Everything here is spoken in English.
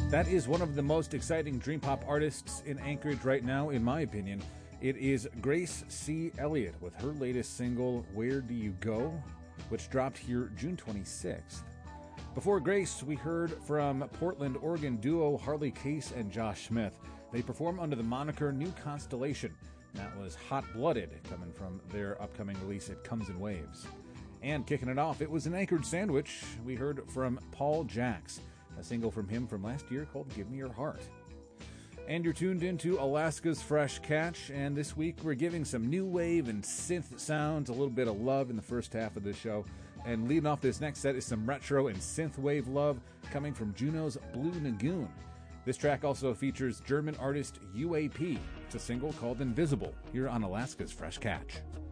That is one of the most exciting dream pop artists in Anchorage right now, in my opinion. It is Grace C. Elliott with her latest single, Where Do You Go?, which dropped here June 26th. Before Grace, we heard from Portland, Oregon duo Harley Case and Josh Smith. They perform under the moniker New Constellation. That was Hot Blooded, coming from their upcoming release, It Comes in Waves. And kicking it off, it was an Anchorage sandwich. We heard from Paul Jacks, a single from him from last year called Give Me Your Heart. And you're tuned into Alaska's Fresh Catch, and this week we're giving some new wave and synth sounds, a little bit of love in the first half of the show. And leading off this next set is some retro and synthwave love coming from Juno's Blue Lagoon. This track also features German artist UAP. It's a single called Invisible, here on Alaska's Fresh Catch.